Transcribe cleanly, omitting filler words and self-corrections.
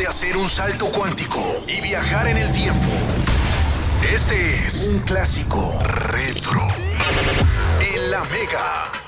de hacer un salto cuántico y viajar en el tiempo. Este es un clásico retro en La Mega.